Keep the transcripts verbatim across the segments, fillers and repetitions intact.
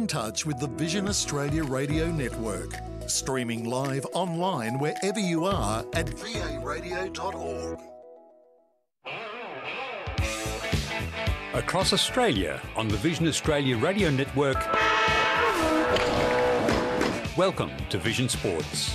in touch with the Vision Australia Radio Network. Streaming live online wherever you are at v a radio dot org. Across Australia on the Vision Australia Radio Network. Welcome to Vision Sports.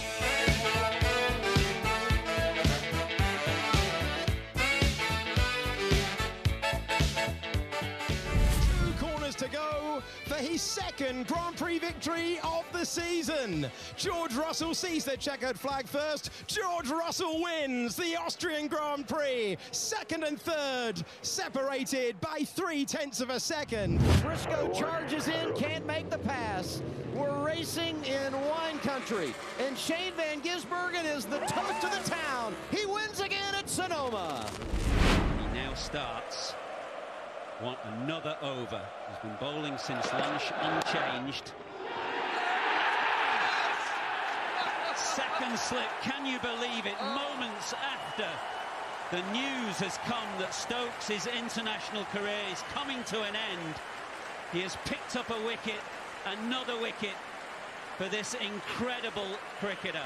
To go for his second Grand Prix victory of the season. George Russell sees the checkered flag first. George Russell wins the Austrian Grand Prix. Second and third separated by three tenths of a second. Briscoe charges in, can't make the pass. We're racing in wine country, and Shane Van Gisbergen is the toast of the town. He wins again at Sonoma. He now starts. Want another over. He's been bowling since lunch, unchanged. Second slip, can you believe it? Moments after the news has come that Stokes' international career is coming to an end, he has picked up a wicket, another wicket for this incredible cricketer.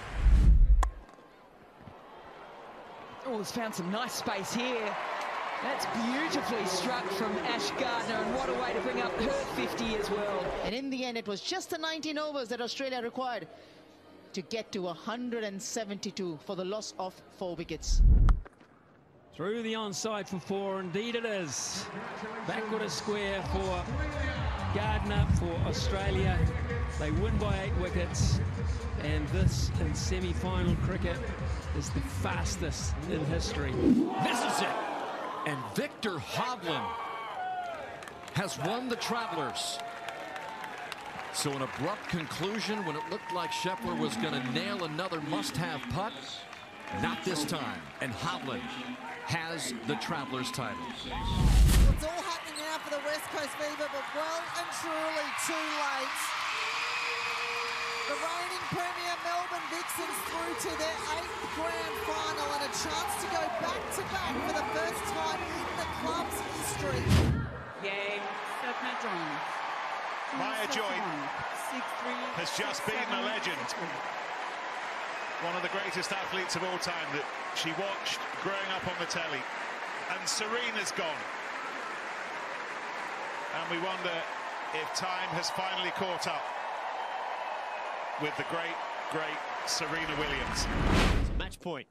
Oh, he's found some nice space here. That's beautifully struck from Ash Gardner, and what a way to bring up her fifty as well. And in the end, it was just the nineteen overs that Australia required to get to one hundred seventy-two for the loss of four wickets. Through the onside for four, indeed it is. Backward a square for Gardner for Australia. They win by eight wickets, and this in semi-final cricket is the fastest in history. Misses it. And Victor Hovland has won the Travellers. So an abrupt conclusion when it looked like Scheffler was going to nail another must-have putt. Not this time. And Hovland has the Travellers title. Well, it's all happening now for the West Coast Fever, but well and truly too late. The reigning Premier Melbourne Vixens through to their eighth grand final and a chance to go back-to-back for the first time in the club's history. Game, Stefan Jones. Maya Joy has just been a legend. One of the greatest athletes of all time that she watched growing up on the telly. And Serena's gone. And we wonder if time has finally caught up with the great, great Serena Williams. Match point.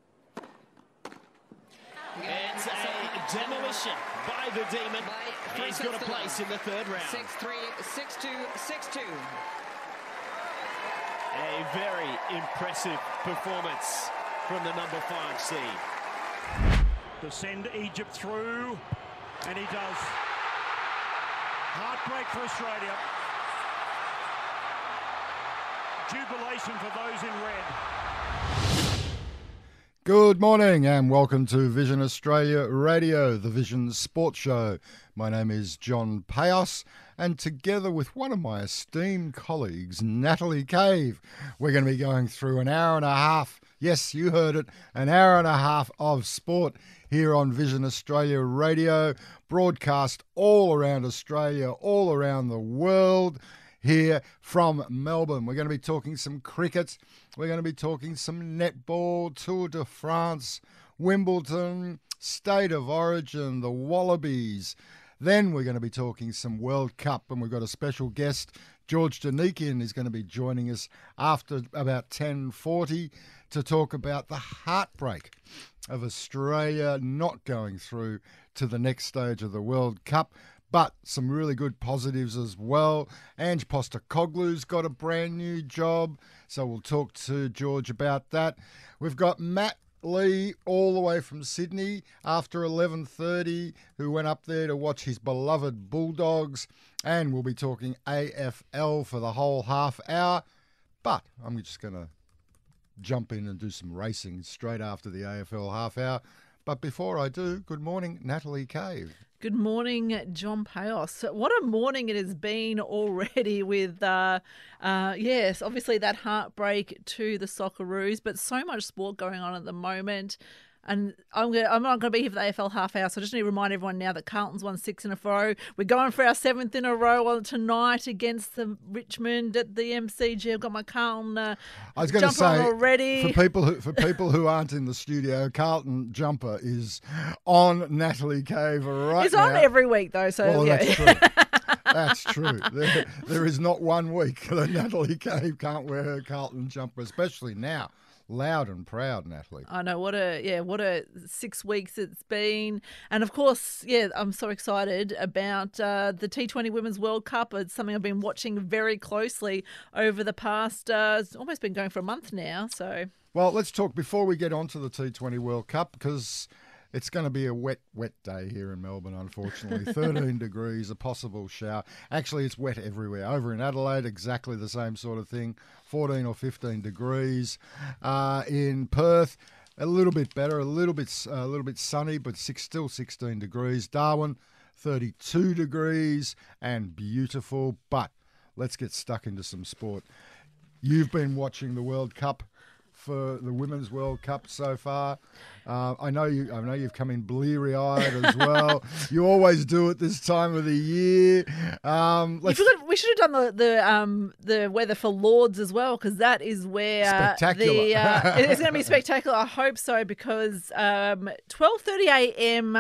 It's a demolition by the Demon. He's got a place in the third round. six three, six two, six two. A very impressive performance from the number five seed. To send Egypt through, and he does. Heartbreak for Australia. Jubilation for those in red. Good morning and welcome to Vision Australia Radio, the Vision Sports Show. My name is John Payos, and together with one of my esteemed colleagues, Natalie Cave, we're going to be going through an hour and a half, yes, you heard it, an hour and a half of sport here on Vision Australia Radio, broadcast all around Australia, all around the world. Here from Melbourne. We're going to be talking some cricket. We're going to be talking some netball, Tour de France, Wimbledon, State of Origin, the Wallabies. Then we're going to be talking some World Cup, and we've got a special guest, George Denikian, is going to be joining us after about ten forty to talk about the heartbreak of Australia not going through to the next stage of the World Cup. But some really good positives as well. Ange Postecoglou's got a brand new job, so we'll talk to George about that. We've got Matt Lee all the way from Sydney after eleven thirty, who went up there to watch his beloved Bulldogs, and we'll be talking A F L for the whole half hour. But I'm just going to jump in and do some racing straight after the A F L half hour. But before I do, good morning, Natalie Cave. Good morning, John Payos. What a morning it has been already with, uh, uh, yes, obviously that heartbreak to the Socceroos, but so much sport going on at the moment. And I'm gonna, I'm not going to be here for the A F L half hour, so I just need to remind everyone now that Carlton's won six in a row. We're going for our seventh in a row on tonight against the Richmond at the M C G. I've got my Carlton uh, I was going to jumper on say, already. for people who for people who aren't in the studio, Carlton jumper is on Natalie Cave right It's now. on every week though, so Well, yeah. that's true. That's true. There, there is not one week that Natalie Cave can't wear her Carlton jumper, especially now. Loud and proud, Natalie. I know, what a yeah, what a six weeks it's been, and of course, yeah, I'm so excited about uh, the T twenty Women's World Cup. It's something I've been watching very closely over the past. Uh, it's almost been going for a month now. So, well, let's talk before we get on to the T twenty World Cup because it's going to be a wet, wet day here in Melbourne, unfortunately. thirteen degrees, a possible shower. Actually, it's wet everywhere. Over in Adelaide, exactly the same sort of thing. fourteen or fifteen degrees. Uh, in Perth, a little bit better, a little bit, a little bit sunny, but six, still sixteen degrees. Darwin, thirty-two degrees and beautiful. But let's get stuck into some sport. You've been watching the World Cup. For the Women's World Cup so far, uh, I know you. I know you've come in bleary-eyed as well. You always do at this time of the year. Um, we, should, we should have done the the um, the weather for Lords as well, because that is where spectacular. The, uh, it's going to be spectacular. I hope so, because um, twelve thirty a.m.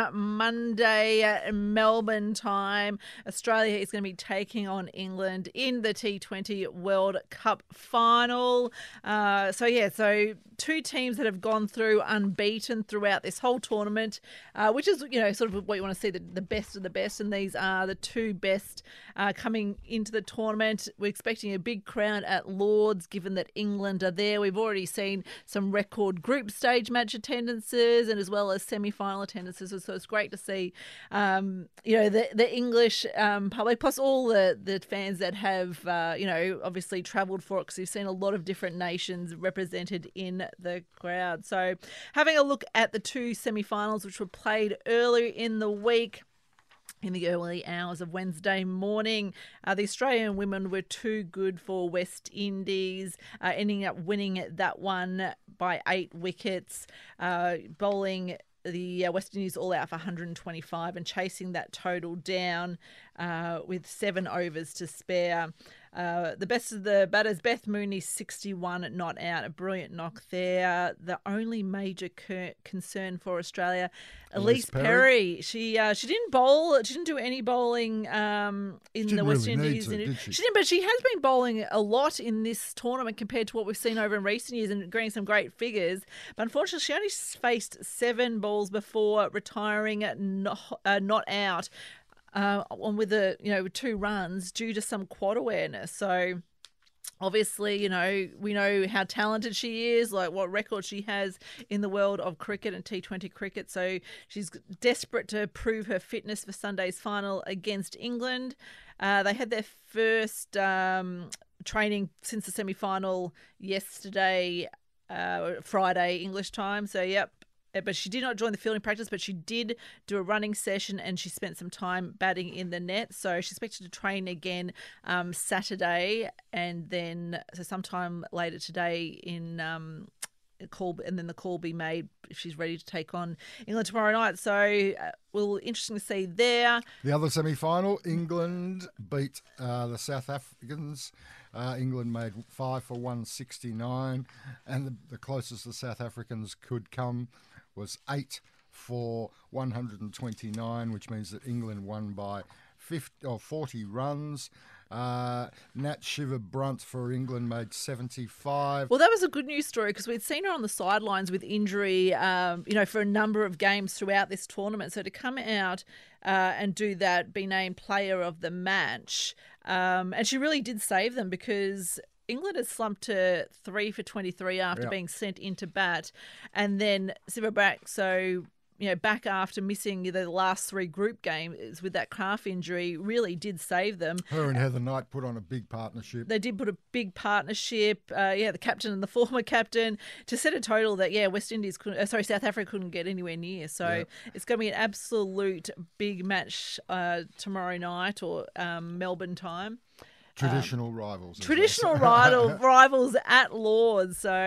Monday uh, Melbourne time, Australia is going to be taking on England in the T twenty World Cup final. Uh, so yeah, so. So two teams that have gone through unbeaten throughout this whole tournament, uh, which is, you know, sort of what you want to see, the, the best of the best. And these are the two best uh, coming into the tournament. We're expecting a big crowd at Lords, given that England are there. We've already seen some record group stage match attendances and as well as semi-final attendances. So it's great to see, um, you know, the, the English um, public, plus all the, the fans that have, uh, you know, obviously travelled for it, because we've seen a lot of different nations represented in the crowd. So having a look at the two semi-finals which were played earlier in the week, in the early hours of Wednesday morning, uh, the Australian women were too good for West Indies, uh, ending up winning that one by eight wickets, uh, bowling the uh, West Indies all out for one hundred twenty-five and chasing that total down uh, with seven overs to spare. Uh, the best of the batters, Beth Mooney, sixty-one not out, a brilliant knock there. The only major cur- concern for Australia, Elise, Elise Perry. Perry. She uh, she didn't bowl. She didn't do any bowling um, in the West really Indies. To, did she? she didn't, but she has been bowling a lot in this tournament compared to what we've seen over in recent years and getting some great figures. But unfortunately, she only faced seven balls before retiring not, uh, not out. Uh, on with the you know with two runs due to some quad awareness. So obviously, you know, we know how talented she is, like what record she has in the world of cricket and T twenty cricket. So she's desperate to prove her fitness for Sunday's final against England. Uh, they had their first um, training since the semi-final yesterday, uh, Friday English time. So yep. But she did not join the fielding practice, but she did do a running session and she spent some time batting in the net. So she's expected to train again um, Saturday and then so sometime later today in um, call, and then the call be made if she's ready to take on England tomorrow night. So uh, well, interesting to see there. The other semi-final, England beat uh, the South Africans. Uh, England made five for one sixty-nine, and the, the closest the South Africans could come was eight for one hundred twenty-nine, which means that England won by fifty or forty runs. Uh, Nat Shiva Brunt for England made seventy-five. Well, that was a good news story because we'd seen her on the sidelines with injury, um, you know, for a number of games throughout this tournament. So to come out uh, and do that, be named player of the match, um, and she really did save them because England has slumped to three for twenty-three after yep. being sent into bat, and then Shiva Brunt, so you know, back after missing the last three group games with that calf injury, really did save them. Her and Heather Knight put on a big partnership. They did put a big partnership. Uh, yeah, the captain and the former captain to set a total that yeah, West Indies couldn't, uh, sorry, South Africa couldn't get anywhere near. So yeah. It's going to be an absolute big match uh, tomorrow night or um, Melbourne time. Traditional um, rivals. Traditional rival, rivals at Lords. So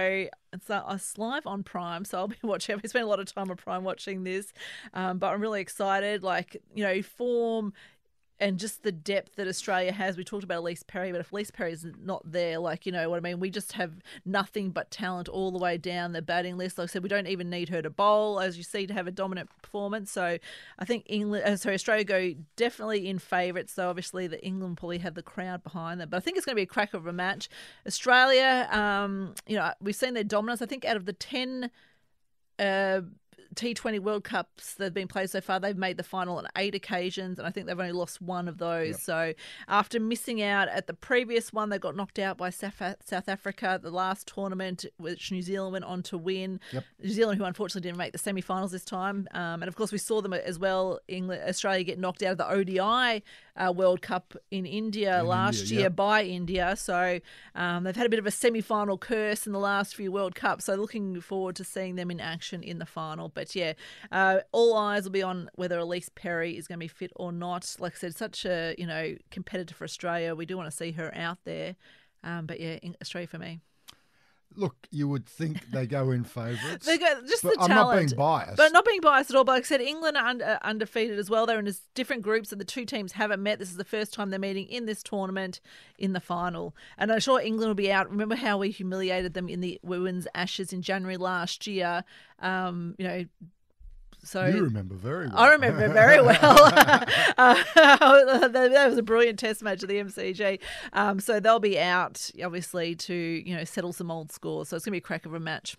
It's, uh, it's live on Prime, so I'll be watching. I've spent a lot of time on Prime watching this, um, but I'm really excited. Like, you know, form and just the depth that Australia has. We talked about Elise Perry, but if Elise Perry's not there, like, you know what I mean, we just have nothing but talent all the way down the batting list. Like I said, we don't even need her to bowl, as you see, to have a dominant performance. So I think England, uh, sorry, Australia go definitely in favourites. So obviously the England probably have the crowd behind them. But I think it's going to be a cracker of a match. Australia, um, you know, we've seen their dominance. I think out of the ten Uh, T twenty World Cups that have been played so far, they've made the final on eight occasions, and I think they've only lost one of those. Yep. So after missing out at the previous one, they got knocked out by South Africa, the last tournament, which New Zealand went on to win. Yep. New Zealand, who unfortunately didn't make the semi-finals this time. Um, and, of course, we saw them as well, England, Australia get knocked out of the O D I uh, World Cup in India in last India, year yep. by India. So um, they've had a bit of a semi-final curse in the last few World Cups. So looking forward to seeing them in action in the final. But But yeah, uh, all eyes will be on whether Elise Perry is going to be fit or not. Like I said, such a, you know, competitor for Australia. We do want to see her out there. Um, but yeah, Australia for me. Look, you would think they go in favourites. They go just but the I'm talent. not being biased. But not being biased at all. But like I said, England are under, undefeated as well. They're in different groups and the two teams haven't met. This is the first time they're meeting in this tournament in the final. And I'm sure England will be out. Remember how we humiliated them in the Women's Ashes in January last year? Um, you know, So you remember very well. I remember very well. uh, that was a brilliant test match at the M C G. Um, so they'll be out, obviously, to you know settle some old scores. So it's going to be a crack of a match.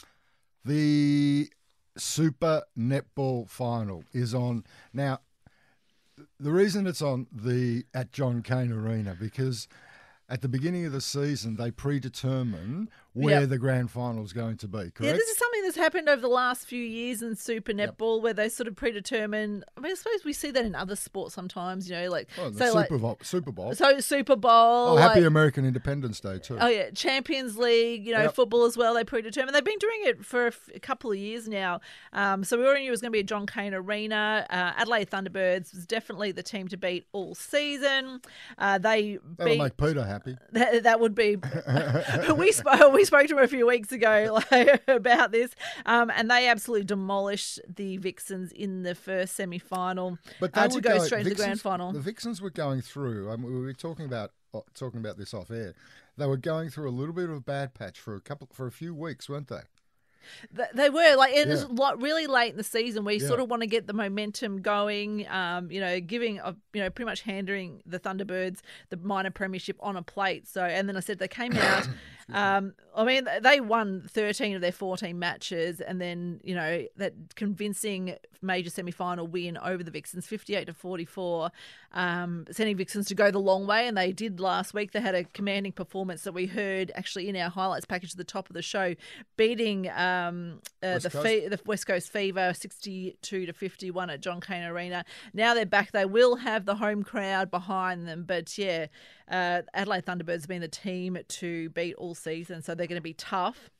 The Super Netball Final is on now. The reason it's on the at John Cain Arena because at the beginning of the season they predetermine where Yep. the grand final is going to be. Correct. Yeah, this is something that's happened over the last few years in Super Netball, where they sort of predetermine. I mean, I suppose we see that in other sports sometimes. You know, like Oh, the say like Super Bowl. Super Bowl. so Super Bowl. Oh, happy like- American Independence Day too. Oh yeah, Champions League, you know, Yep. football as well. They predetermined. They've been doing it for a, f- a couple of years now. Um, so we already knew it was going to be a John Cain Arena. Uh, Adelaide Thunderbirds was definitely the team to beat all season. Uh, they That'll beat, make Peter happy. that, that would be. we spoke. We spoke to him a few weeks ago like, about this, um, and they absolutely demolished the Vixens in the first semi-final But they uh, to were go going- straight to the grand Vixens- final. The Vixens were going through. I mean, we were talking about uh, talking about this off air. They were going through a little bit of a bad patch for a couple for a few weeks, weren't they? Th- They were like it was Yeah. lot really late in the season. We Yeah. sort of want to get the momentum going. Um, you know, giving a, you know pretty much handing the Thunderbirds the minor premiership on a plate. So, and then I said they came out. um, I mean, they won thirteen of their fourteen matches, and then you know that convincing major semi-final win over the Vixens, fifty-eight to forty-four, um, sending Vixens to go the long way, and they did last week. They had a commanding performance that we heard actually in our highlights package at the top of the show, beating. Um, uh, West the Coast. fe- the West Coast Fever sixty-two to fifty-one at John Cain Arena. Now they're back. They will have the home crowd behind them, but yeah, uh, Adelaide Thunderbirds have been the team to beat all season, so they're going to be tough.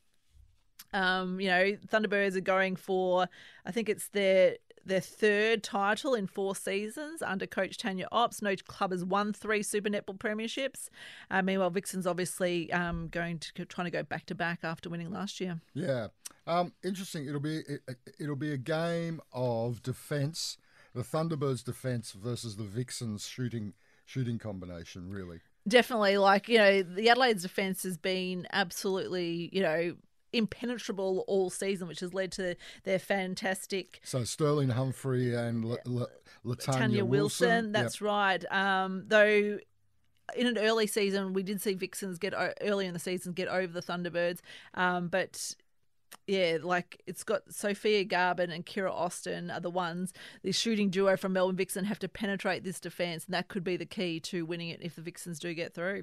Um, you know, Thunderbirds are going for, I think it's their their third title in four seasons under coach Tanya Ops. No club has won three Super Netball premierships. Uh, meanwhile, Vixen's obviously um, going to trying to go back to back after winning last year. Yeah, um, interesting. It'll be it, it'll be a game of defence, the Thunderbirds' defence versus the Vixens' shooting shooting combination. Really, Definitely, like, you know, the Adelaide's defence has been absolutely, you know, impenetrable all season, which has led to their fantastic so Sterling Humphrey and L- L- Latanya Tanya Wilson. Wilson. That's right. Um, though in an early season, we did see Vixens get o- early in the season get over the Thunderbirds, um, but. Yeah, like it's got Sophia Garben and Kira Austin are the ones. The shooting duo from Melbourne Vixen have to penetrate this defence, and that could be the key to winning it if the Vixens do get through.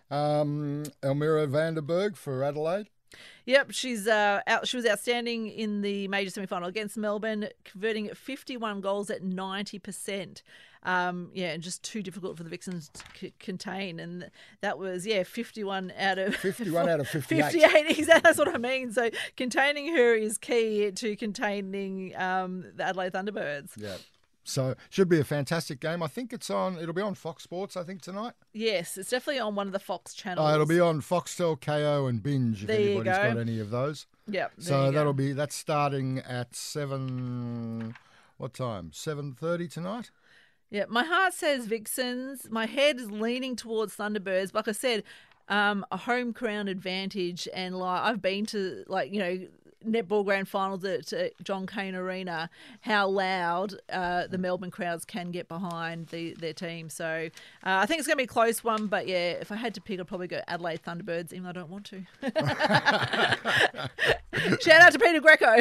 Um, Elmira Vanderberg for Adelaide. Yep, she's uh, out. She was outstanding in the major semi-final against Melbourne, converting fifty-one goals at ninety percent. Um, yeah, and just too difficult for the Vixens to c- contain. And that was, yeah, fifty-one out of fifty-one out of fifty-eight. fifty-eight, exactly. That's what I mean. So containing her is key to containing um, the Adelaide Thunderbirds. Yeah. So should be a fantastic game. I think it's on. It'll be on Fox Sports. I think tonight. Yes, it's definitely on one of the Fox channels. Oh, it'll be on Foxtel, K O, and Binge if There you anybody's go. got any of those. Yep. So that'll be that's starting at seven. What time? Seven thirty tonight. Yeah, my heart says Vixens. My head is leaning towards Thunderbirds. Like I said, um, a home ground advantage, and like I've been to like you know netball grand finals at uh, John Cain Arena. How loud uh, the Melbourne crowds can get behind the, their team. So uh, I think it's going to be a close one. But yeah, if I had to pick, I'd probably go Adelaide Thunderbirds, even though I don't want to. Shout out to Peter Greco.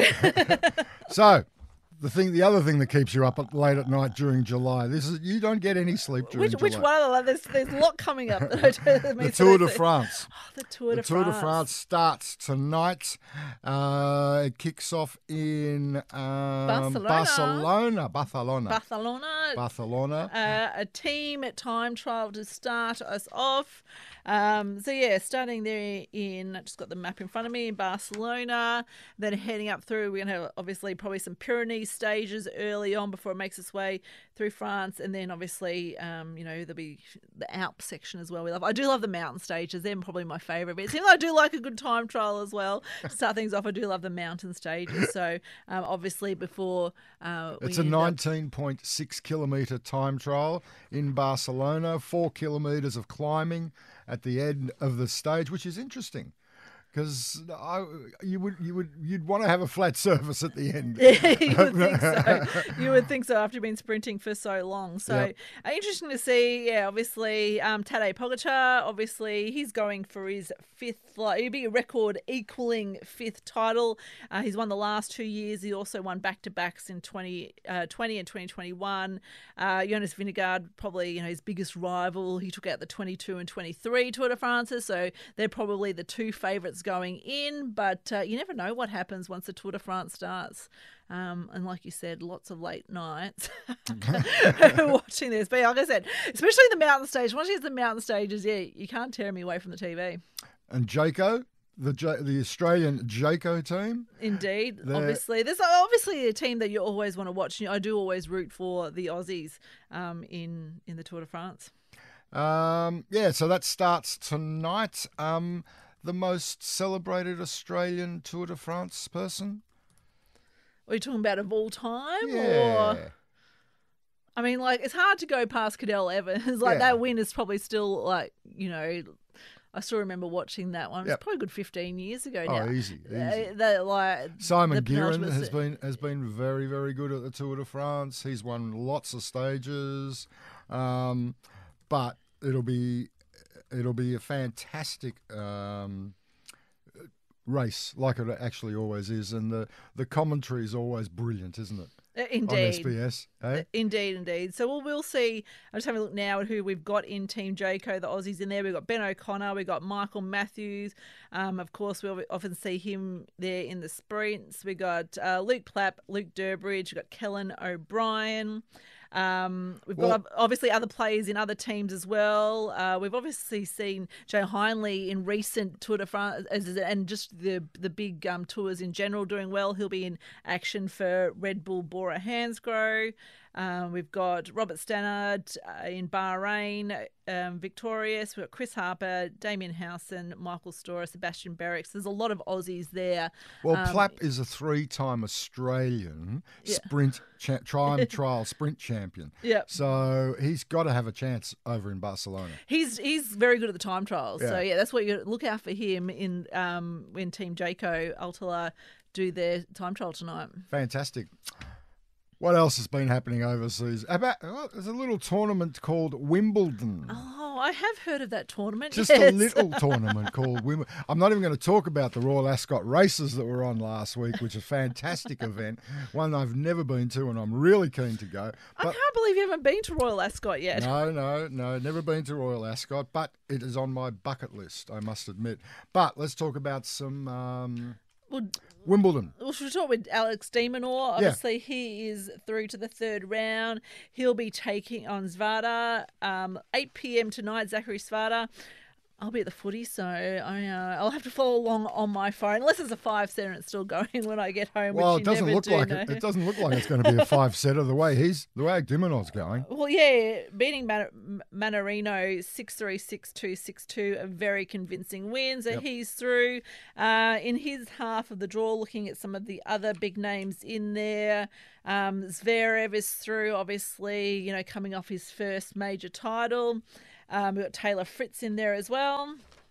So. The thing, the other thing that keeps you up late at night during July, this is you don't get any sleep during Which, July. which one of them? There's, there's a lot coming up. That I don't, The Tour de France. Oh, the Tour de the Tour France. de France starts tonight. Uh, it kicks off in um, Barcelona. Barcelona. Barcelona. Barcelona. Barcelona. Uh, a team at time trial to start us off. Um, so yeah, starting there in, I just got the map in front of me, in Barcelona, then heading up through, we're going to have obviously probably some Pyrenees stages early on before it makes its way through France, and then obviously, um, you know, there'll be the Alps section as well. We love, I do love the mountain stages, they're probably my favourite bits. Even though I do like a good time trial as well, to start things off, I do love the mountain stages. So um, obviously before... Uh, It's we a end up- nineteen point six kilometre time trial in Barcelona, four kilometres of climbing at the end of the stage, which is interesting because you would you would you'd want to have a flat surface at the end. Yeah, you would think so. You would think so after you've been sprinting for so long. So Yep. uh, interesting to see. Yeah, obviously um, Tadej Pogacar. Obviously he's going for his fifth. Like it'd be a record equaling fifth title. Uh, he's won the last two years. He also won back to backs in twenty twenty and twenty twenty-one. Uh, Jonas Vingegaard, probably you know his biggest rival. He took out the twenty-two and twenty-three Tour de France. So they're probably the two favourites going in, but uh, you never know what happens once the Tour de France starts. Um, and like you said, lots of late nights watching this. But like I said, especially the mountain stage. Once you get to the mountain stages, yeah, you can't tear me away from the T V. And Jayco, the J- the Australian Jayco team. Indeed, They're- obviously. There's obviously a team that you always want to watch. I do always root for the Aussies um, in, in the Tour de France. Um, yeah, so that starts tonight. Um, the most celebrated Australian Tour de France person? Are you talking about of all time? Yeah. Or I mean, like, it's hard to go past Cadel Evans. Like, Yeah. that win is probably still, like, you know, I still remember watching that one. Yep. It's probably a good fifteen years ago Oh, now. easy, easy. Uh, that, like, Simon the Guerin penultimate has se- been has been very, very good at the Tour de France. He's won lots of stages, um, but it'll be it'll be a fantastic um, race, like it actually always is, and the the commentary is always brilliant, isn't it? Uh, On Indeed. S B S, eh? Indeed, indeed. So we'll, we'll see. I'm just having a look now at who we've got in Team Jayco, the Aussies in there. We've got Ben O'Connor, we've got Michael Matthews. Um, of course, we often see him there in the sprints. We've got uh, Luke Plapp, Luke Durbridge, we've got Kellen O'Brien. Um, we've got Well- ob- obviously other players in other teams as well. Uh, we've obviously seen Joe Hindley in recent Tour de France as, and just the the big um, tours in general doing well. He'll be in action for Red Bull Bora Hansgrohe. Um, we've got Robert Stannard uh, in Bahrain, um, victorious. We've got Chris Harper, Damien Howson, Michael Storer, Sebastian Berix. There's a lot of Aussies there. Well, Um, Plapp is a three-time Australian Yeah. sprint cha- time trial sprint champion. Yep. So he's got to have a chance over in Barcelona. He's he's very good at the time trials. So Yeah. yeah, that's what you look out for him in um when Team Jayco Ultala do their time trial tonight. Fantastic. What else has been happening overseas? About oh, there's a little tournament called Wimbledon. Oh, I have heard of that tournament. Just yes. a little tournament called Wimbledon. I'm not even going to talk about the Royal Ascot races that were on last week, which is a fantastic event, one I've never been to and I'm really keen to go. I But can't believe you haven't been to Royal Ascot yet. no, no, no, never been to Royal Ascot, but it is on my bucket list, I must admit. But let's talk about some um, Well, Wimbledon. Well, should we talk with Alex de Minaur? Yeah. Obviously, he is through to the third round. He'll be taking on Zvada. Um, eight p.m. tonight, Zachary Svada. I'll be at the footy, so I, uh, I'll have to follow along on my phone, unless it's a five-setter and it's still going when I get home. Well, which it doesn't you never look do like know. it. It doesn't look like it's going to be a five-setter the way he's the way Diminov's going. Well, yeah, beating Man- Manarino six three, six two, six two, a very convincing win. So Yep. he's through. Uh, in his half of the draw, looking at some of the other big names in there, um, Zverev is through, obviously, you know, coming off his first major title. Um, we've got Taylor Fritz in there as well.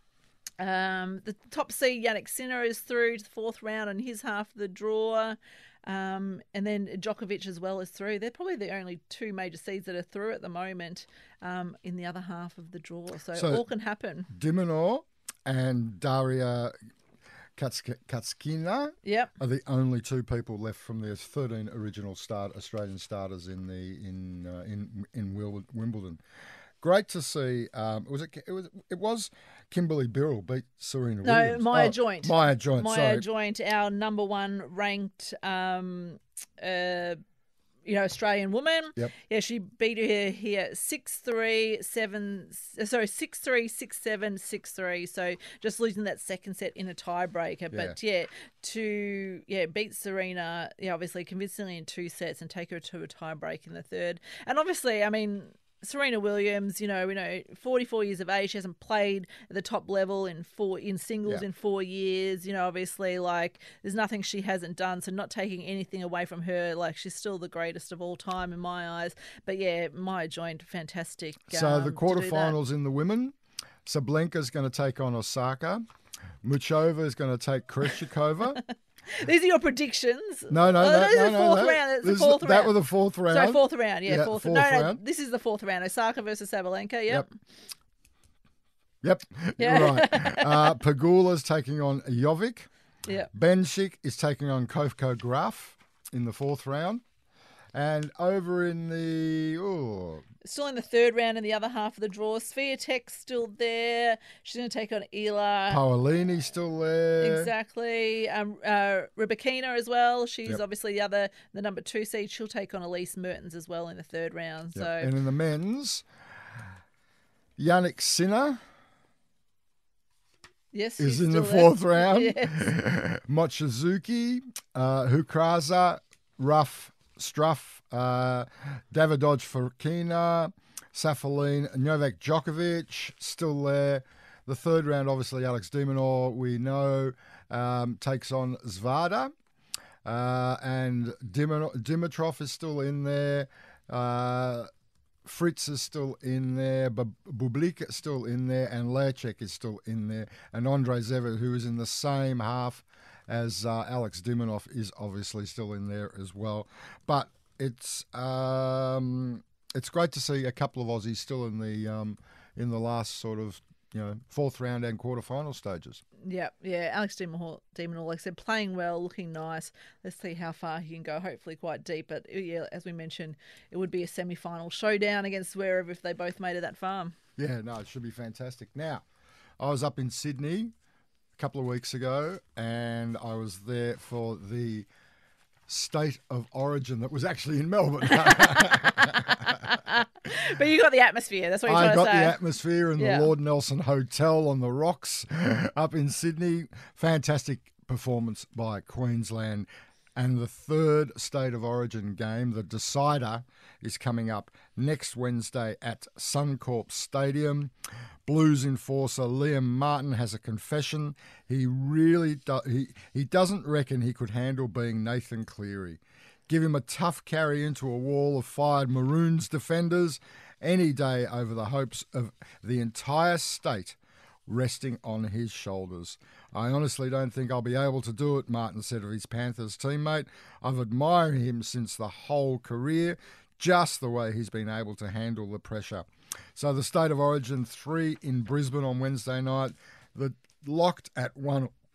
Um, the top seed, Yannick Sinner, is through to the fourth round in his half of the draw. Um, and then Djokovic as well is through. They're probably the only two major seeds that are through at the moment um, in the other half of the draw. So, So all can happen. Dimonor and Daria Katsk- Katskina Yep. are the only two people left from the thirteen original start Australian starters in the in uh, in in Wimbledon. Great to see. Um, it was it was it was Kimberly Birrell beat Serena No, Williams. Maya Oh, Joint. Maya Joint. Maya sorry. Joint, our number one ranked, um, uh, you know, Australian woman. Yep. Yeah, she beat her here six three seven. Sorry, six three six seven six three. So just losing that second set in a tiebreaker. But yeah, to yeah beat Serena, yeah, obviously convincingly in two sets and take her to a tiebreak in the third. And obviously, I mean, Serena Williams, you know, we know forty-four years of age. She hasn't played at the top level in four in singles Yeah. in four years. You know, obviously, like there's nothing she hasn't done. So not taking anything away from her, like she's still the greatest of all time in my eyes. But yeah, Maya Joint, fantastic. So um, the to do that. quarterfinals in the women, Sablenka's going to take on Osaka. Muchova is going to take Krejcikova. These are your predictions. No, no, oh, that- this is no, the no, fourth that- round. It's the this is- fourth that round. was the fourth round. Sorry, fourth round. Yeah, Yeah, fourth. fourth no, no, round. this is the fourth round. Osaka versus Sabalenka. Yep. Yep, Yeah. you're right. Uh, Pegula's taking on Jovic. Yep. Benchik is taking on Kovko Graf in the fourth round. And over in the... Oh, Still in the third round in the other half of the draw. Swiatek's still there. She's going to take on Ela. Paolini's still there. Exactly. Um, uh, Rybakina as well. She's Yep. obviously the other, the number two seed. She'll take on Elise Mertens as well in the third round. Yep. So And in the men's, Yannick Sinner yes, is she's in the still fourth there. round. Yes. Mochizuki, uh, Hukraza, Ruff, Struff, uh, Davidov Fokina, Safaline, Novak Djokovic, still there. The third round, obviously, Alex de Minaur, we know, um, takes on Zvada. Uh, and Dimino- Dimitrov is still in there. Uh, Fritz is still in there. Bub- Bublik is still in there. And Lerchek is still in there. And Andrei Zverev, who is in the same half as uh, Alex Diminov, is obviously still in there as well. But it's um, it's great to see a couple of Aussies still in the um, in the last sort of you know fourth round and quarterfinal stages. Yeah, yeah. Alex de Minaur, de Minaur, like I said, playing well, looking nice. Let's see how far he can go. Hopefully, quite deep. But yeah, as we mentioned, it would be a semi-final showdown against Zverev if they both made it that far. Yeah, no, it should be fantastic. Now, I was up in Sydney a couple of weeks ago, and I was there for the State of Origin that was actually in Melbourne. But you got the atmosphere. That's what you're I trying got to say. the atmosphere in Yeah. the Lord Nelson Hotel on the rocks up in Sydney. Fantastic performance by Queensland. And the third State of Origin game, the decider, is coming up next Wednesday at Suncorp Stadium. Blues enforcer Liam Martin has a confession. He really do- he, he doesn't reckon he could handle being Nathan Cleary. Give him a tough carry into a wall of fired Maroons defenders any day over the hopes of the entire state resting on his shoulders. I honestly don't think I'll be able to do it, Martin said of his Panthers teammate. I've admired him since the whole career, just the way he's been able to handle the pressure. So the State of Origin three in Brisbane on Wednesday night, the locked at one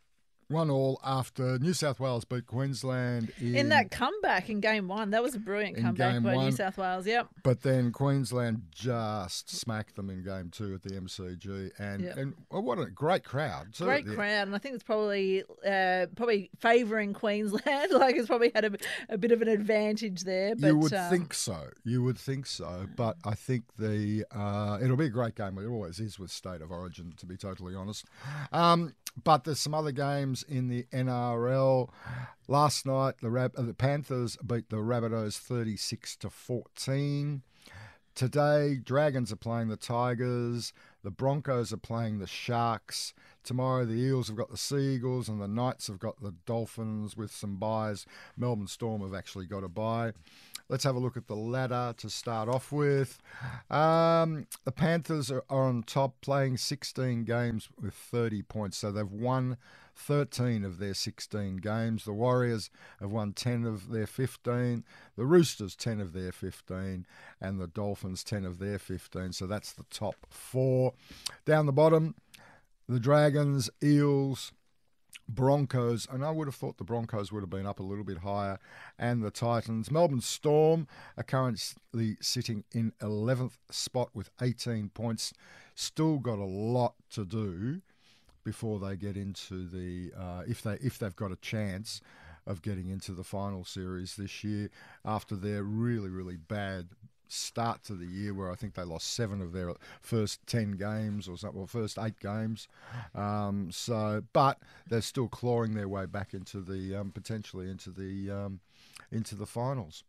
One all after New South Wales beat Queensland in, in that comeback in game one. That was a brilliant comeback by one. New South Wales, yep. But then Queensland just smacked them in game two at the M C G. And, yep. and oh, what a great crowd, too. Great crowd. And I think it's probably uh, probably favouring Queensland. Like it's probably had a, a bit of an advantage there. But, you would um, think so. You would think so. But I think the uh, it'll be a great game. It always is with State of Origin, to be totally honest. Um, but there's some other games in the N R L. Last night, the, Rab- the Panthers beat the Rabbitohs thirty-six to fourteen. Today, Dragons are playing the Tigers. The Broncos are playing the Sharks. Tomorrow, the Eels have got the Sea Eagles, and the Knights have got the Dolphins with some byes. Melbourne Storm have actually got a bye. Let's have a look at the ladder to start off with. Um, the Panthers are, are on top, playing sixteen games with thirty points. So they've won thirteen of their sixteen games. The Warriors have won ten of their fifteen. The Roosters, ten of their fifteen. And the Dolphins, ten of their fifteen. So that's the top four. Down the bottom, the Dragons, Eels, Broncos, and I would have thought the Broncos would have been up a little bit higher, and the Titans. Melbourne Storm are currently sitting in eleventh spot with eighteen points. Still got a lot to do before they get into the, uh, if, they, if they've got a chance of getting into the final series this year after their really, really bad start to the year where I think they lost seven of their first ten games or something, or first eight games. Um, so, but they're still clawing their way back into the um, potentially into the um, into the finals.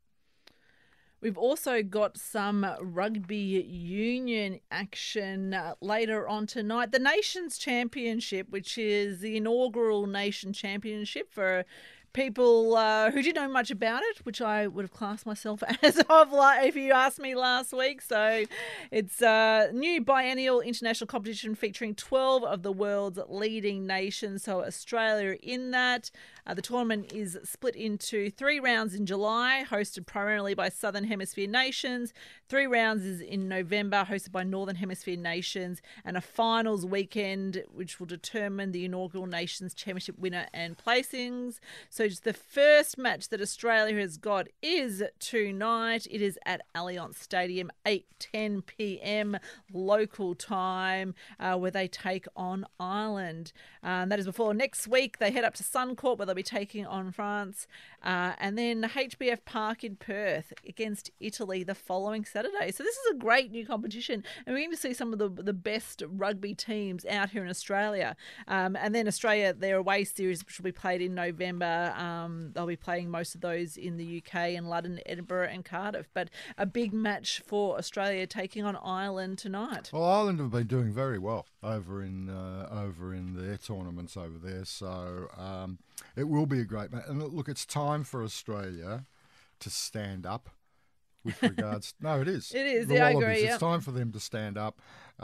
We've also got some rugby union action uh, later on tonight. The Nations Championship, which is the inaugural Nation Championship for people uh, who didn't know much about it, which I would have classed myself as of like, if you asked me last week. So it's a new biennial international competition featuring twelve of the world's leading nations. So Australia in that. Uh, the tournament is split into three rounds in July, hosted primarily by Southern Hemisphere nations. Three rounds is in November, hosted by Northern Hemisphere nations. And a finals weekend, which will determine the inaugural Nations Championship winner and placings. So just the first match that Australia has got is tonight. It is at Allianz Stadium, eight ten p.m. local time, uh, where they take on Ireland. Um, that is before next week they head up to Suncorp, where they'll be taking on France. Uh, and then H B F Park in Perth against Italy the following Saturday. So this is a great new competition, and we're going to see some of the, the best rugby teams out here in Australia. Um, and then Australia, their away series, which will be played in November. Um, they'll be playing most of those in the U K, in London, Edinburgh and Cardiff. But a big match for Australia taking on Ireland tonight. Well, Ireland have been doing very well over in uh, over in their tournaments over there. So um, it will be a great match. And look, it's time for Australia to stand up with regards. No, it is. It is. The Yeah, I Wallabies. agree. It's Yep. time for them to stand up,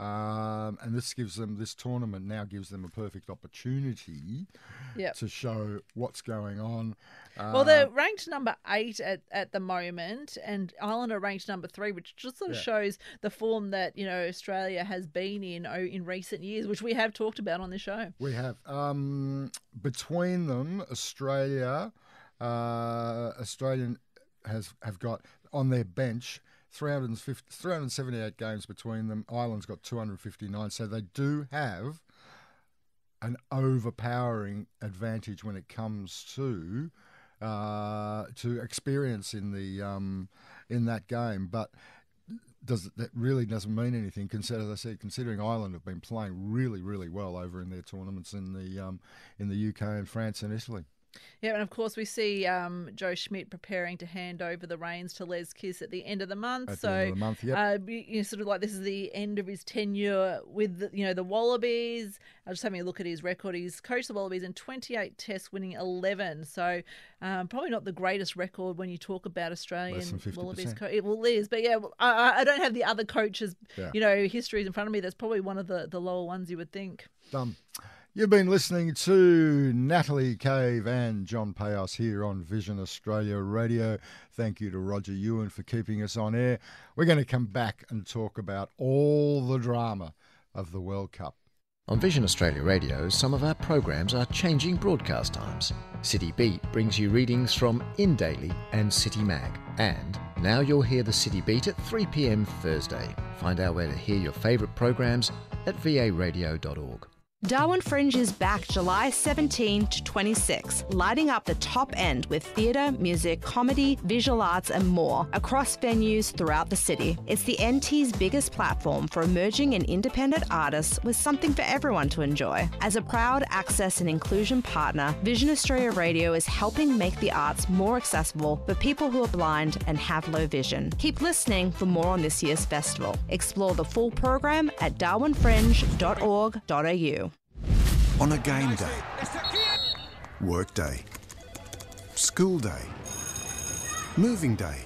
um, and this gives them this tournament now gives them a perfect opportunity Yep. to show what's going on. Uh, Well, they're ranked number eight at, at the moment, and Ireland are ranked number three, which just sort of Yeah. shows the form that, you know, Australia has been in oh, in recent years, which we have talked about on the show. We have. Um, between them, Australia, uh, Australian has have got on their bench three hundred fifty, three hundred seventy-eight games between them. Ireland's got two hundred fifty-nine, so they do have an overpowering advantage when it comes to uh, to experience in the um, in that game, but. Does that really doesn't mean anything? Consider, as I said, considering Ireland have been playing really, really well over in their tournaments in the um, in the U K and France and Italy. Yeah, and of course we see um, Joe Schmidt preparing to hand over the reins to Les Kiss at the end of the month. At the so, end of the month, yep. uh, you you know, sort of like this is the end of his tenure with the, you know the Wallabies. I was just having a look at his record. He's coached the Wallabies in twenty-eight tests, winning eleven. So um, probably not the greatest record when you talk about Australian Less than fifty Wallabies. percent. Co- well, it is, but yeah, I, I don't have the other coaches, Yeah. you know, histories in front of me. That's probably one of the, the lower ones you would think. Done. You've been listening to Natalie Cave and John Payos here on Vision Australia Radio. Thank you to Roger Ewan for keeping us on air. We're going to come back and talk about all the drama of the World Cup. On Vision Australia Radio, some of our programs are changing broadcast times. City Beat brings you readings from In Daily and City Mag. And now you'll hear the City Beat at three p m Thursday. Find out where to hear your favourite programs at v a radio dot org. Darwin Fringe is back July seventeenth to twenty-sixth, lighting up the top end with theatre, music, comedy, visual arts and more across venues throughout the city. It's the N T's biggest platform for emerging and independent artists with something for everyone to enjoy. As a proud access and inclusion partner, Vision Australia Radio is helping make the arts more accessible for people who are blind and have low vision. Keep listening for more on this year's festival. Explore the full program at darwin fringe dot org dot a u. On a game day, work day, school day, moving day,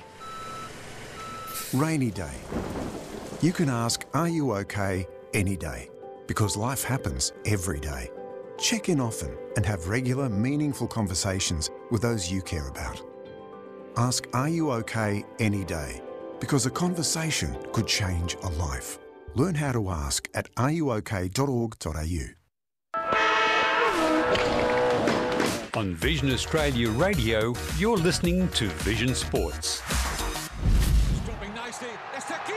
rainy day. You can ask, are you okay, any day, because life happens every day. Check in often and have regular, meaningful conversations with those you care about. Ask, are you okay, any day, because a conversation could change a life. Learn how to ask at are you okay dot org dot a u. On Vision Australia Radio, you're listening to Vision Sports. Dropping nicely. Estaquio!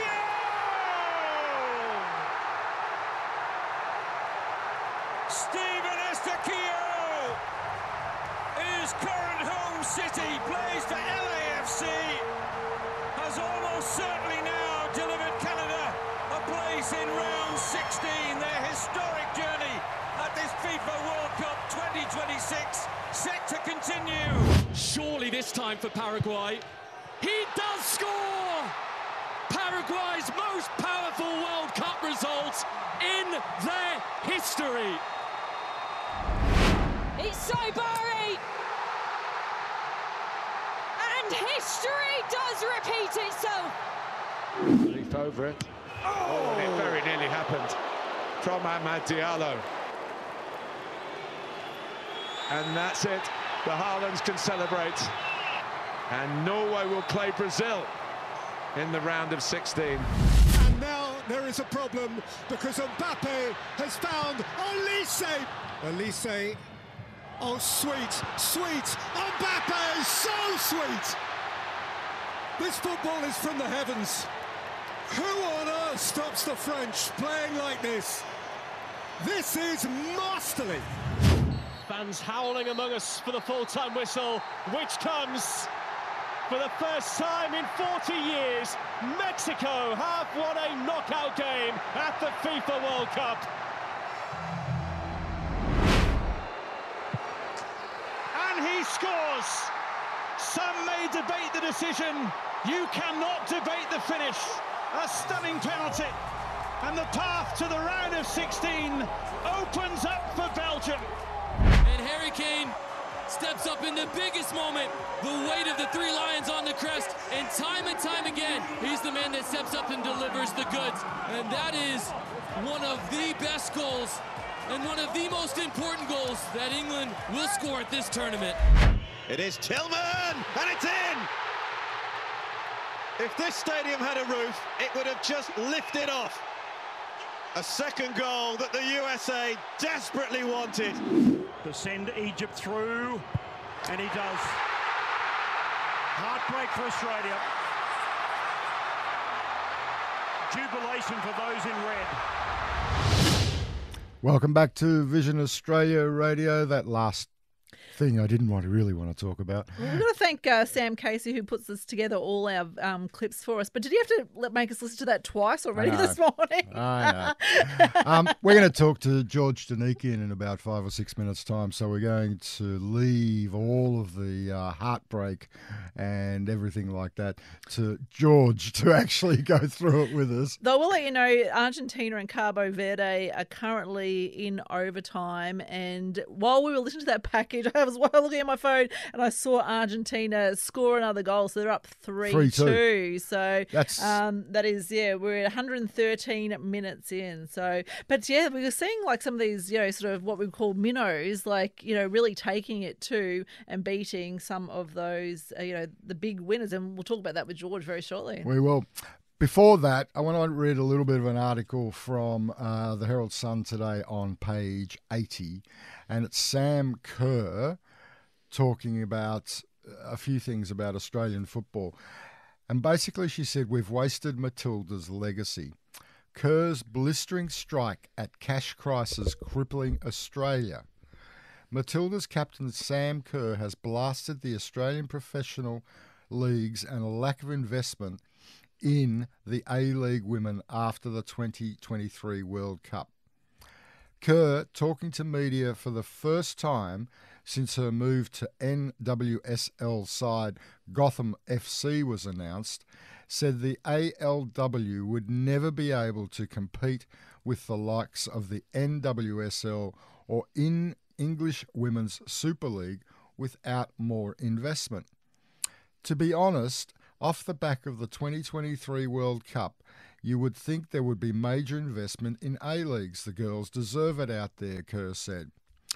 Stephen Estaquio is current home city, plays for L A F C, has almost certainly now delivered Canada a place in round sixteen, their historic journey at this FIFA World Cup twenty twenty-six. Set to continue. Surely this time for Paraguay. He does score! Paraguay's most powerful World Cup result in their history. It's Saibari! And history does repeat itself. Leaf over it. Oh, and it very nearly happened from Amad Diallo. And that's it. The Haalands can celebrate. And Norway will play Brazil in the round of sixteen. And now there is a problem because Mbappe has found Olise. Olise, oh sweet, sweet. Mbappe is so sweet. This football is from the heavens. Who on earth stops the French playing like this? This is masterly. Fans howling among us for the full-time whistle, which comes for the first time in forty years. Mexico have won a knockout game at the FIFA World Cup. And he scores. Some may debate the decision. You cannot debate the finish. A stunning penalty. And the path to the round of sixteen opens up for Belgium. And Harry Kane steps up in the biggest moment, the weight of the three lions on the crest, and time and time again, he's the man that steps up and delivers the goods. And that is one of the best goals and one of the most important goals that England will score at this tournament. It is Tillman, and it's in! If this stadium had a roof, it would have just lifted off. A second goal that the U S A desperately wanted. To send Egypt through, and he does. Heartbreak for Australia. Jubilation for those in red. Welcome back to Vision Australia Radio. That last thing I didn't want to really want to talk about. Well, we've got to thank uh, Sam Casey, who puts this together, all our um, clips for us. But did you have to let, make us listen to that twice already this morning? I know. um, we're going to talk to George Danikian in about five or six minutes' time. So we're going to leave all of the uh, heartbreak and everything like that to George to actually go through it with us. Though we'll let you know, Argentina and Cabo Verde are currently in overtime. And while we were listening to that package, I was looking at my phone and I saw Argentina score another goal, so they're up three two. So That's... um, that is, yeah, we're at one hundred thirteen minutes in. So, but yeah, we were seeing like some of these, you know, sort of what we call minnows, like, you know, really taking it to and beating some of those, uh, you know, the big winners. And we'll talk about that with George very shortly. We will. Before that, I want to read a little bit of an article from uh, the Herald Sun today on page eighty, and it's Sam Kerr talking about a few things about Australian football. And basically she said, we've wasted Matilda's legacy. Kerr's blistering strike at cash crisis crippling Australia. Matilda's captain Sam Kerr has blasted the Australian professional leagues and a lack of investment in the A-League women after the twenty twenty-three World Cup. Kerr, talking to media for the first time since her move to N W S L side Gotham F C was announced, said the A L W would never be able to compete with the likes of the N W S L or in English Women's Super League without more investment. To be honest, off the back of the twenty twenty-three World Cup, you would think there would be major investment in A-Leagues. The girls deserve it out there, Kerr said.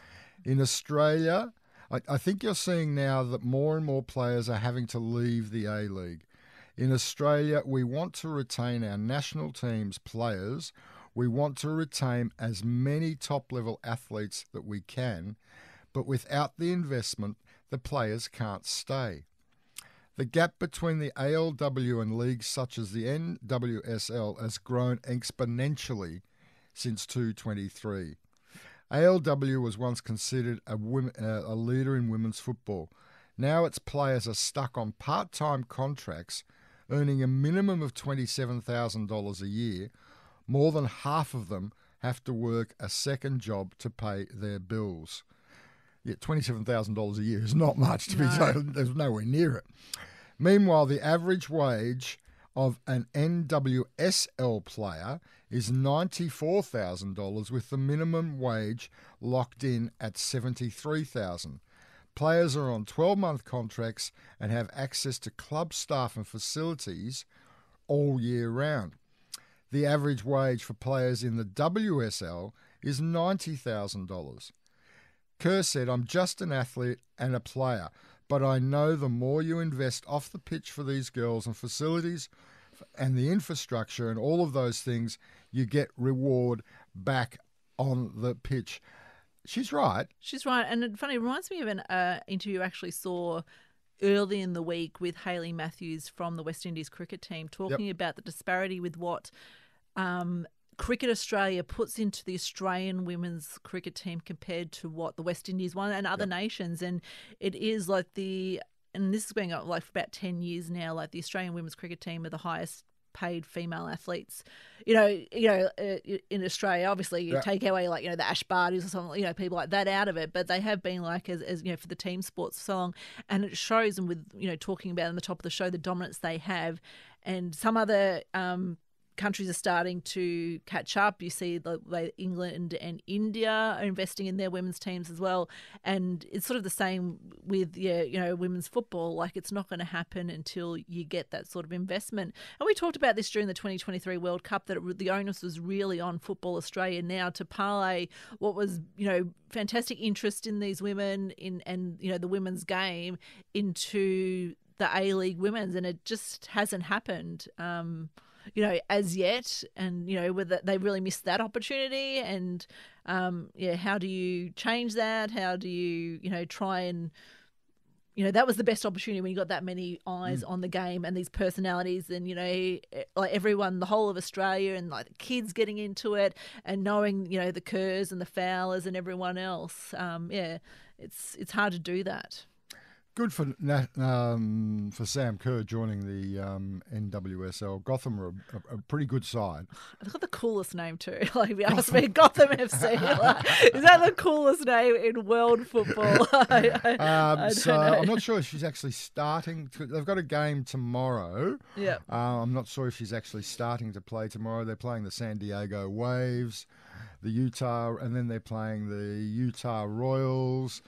In Australia, I, I think you're seeing now that more and more players are having to leave the A-League. In Australia, we want to retain our national team's players. We want to retain as many top-level athletes that we can, but without the investment, the players can't stay. The gap between the A L W and leagues such as the N W S L has grown exponentially since two twenty-three. A L W was once considered a, women, uh, a leader in women's football. Now its players are stuck on part-time contracts, earning a minimum of twenty-seven thousand dollars a year. More than half of them have to work a second job to pay their bills. Yet twenty-seven thousand dollars a year is not much to no. be told. There's nowhere near it. Meanwhile, the average wage of an N W S L player is ninety-four thousand dollars, with the minimum wage locked in at seventy-three thousand dollars. Players are on twelve-month contracts and have access to club staff and facilities all year round. The average wage for players in the W S L is ninety thousand dollars. Kerr said, I'm just an athlete and a player, but I know the more you invest off the pitch for these girls and facilities and the infrastructure and all of those things, you get reward back on the pitch. She's right. She's right. And it funny, it reminds me of an uh, interview I actually saw early in the week with Hayley Matthews from the West Indies cricket team, talking yep. about the disparity with what um, Cricket Australia puts into the Australian women's cricket team compared to what the West Indies won and other yep. nations. And it is like the, and this has been like for about ten years now, like the Australian women's cricket team are the highest paid female athletes, you know, you know, uh, in Australia. Obviously, you yeah. take away like you know the Ash Bardys or something, you know, people like that out of it. But they have been like as, as you know for the team sports for so long, and it shows. And with you know talking about on the top of the show the dominance they have, and some other um, countries are starting to catch up. You see the way England and India are investing in their women's teams as well, and it's sort of the same with yeah, you know, women's football. Like it's not going to happen until you get that sort of investment. And we talked about this during the twenty twenty-three World Cup that it, the onus was really on Football Australia now to parlay what was you know fantastic interest in these women in and you know the women's game into the A-League women's, and it just hasn't happened. Um, you know, as yet, and, you know, whether they really missed that opportunity and, um, yeah, how do you change that? How do you, you know, try and, you know, that was the best opportunity when you got that many eyes mm. on the game and these personalities and, you know, like everyone, the whole of Australia and like the kids getting into it and knowing, you know, the Kerrs and the Fowlers and everyone else. Um, yeah, it's, it's hard to do that. Good for um, for Sam Kerr joining the um, N W S L. Gotham are a, a pretty good side. They've got the coolest name too. Like if you ask me, Gotham F C. Like, is that the coolest name in world football? I, I, um, I so know. I'm not sure if she's actually starting. To, they've got a game tomorrow. Yeah. Uh, I'm not sure if she's actually starting to play tomorrow. They're playing the San Diego Waves, the Utah, and then they're playing the Utah Royals.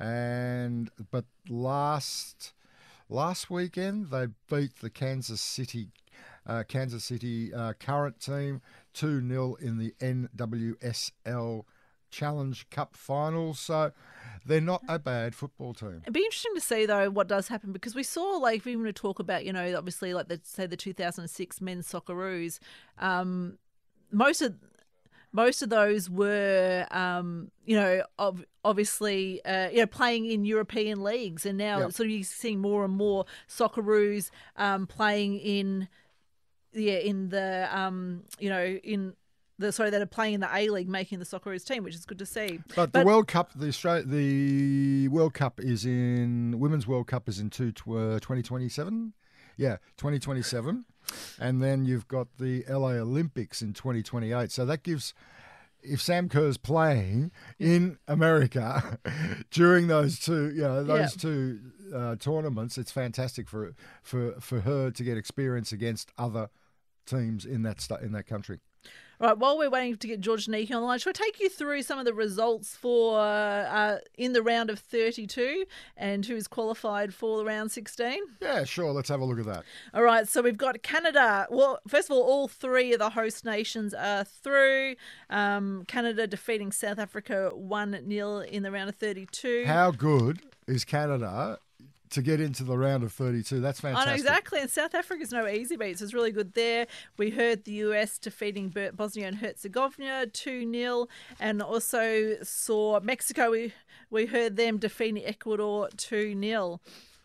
And but last last weekend they beat the Kansas City uh, Kansas City uh, current team two nil in the N W S L Challenge Cup finals. So they're not a bad football team. It'd be interesting to see, though, what does happen, because we saw, like, if we want to talk about, you know, obviously, like, the, say, the two thousand six men's Socceroos, um, most of most of those were, um, you know, ob- obviously, uh, you know, playing in European leagues, and now Yep. sort of you're seeing more and more Socceroos um, playing in, yeah, in the, um, you know, in the sorry that are playing in the A League, making the Socceroos team, which is good to see. But, the World Cup, the Australia, the World Cup is in Women's World Cup is in two, uh, twenty twenty-seven. Yeah, twenty twenty-seven, and then you've got the L A Olympics in twenty twenty-eight. So that gives, if Sam Kerr's playing in America during those two, you know, those Yeah. two uh, tournaments, it's fantastic for for for her to get experience against other teams in that stu- in that country. Right, while we're waiting to get George Niki on the line, shall I take you through some of the results for uh, in the round of thirty-two and who's qualified for the round sixteen? Yeah, sure. Let's have a look at that. All right, so we've got Canada. Well, first of all, all three of the host nations are through. Um, Canada defeating South Africa one nil in the round of thirty-two. How good is Canada to get into the round of thirty-two? That's fantastic. I know, exactly. And South Africa's no easy beats. It's really good there. We heard the U S defeating Ber- Bosnia and Herzegovina two nil, and also saw Mexico. We we heard them defeating Ecuador two nil.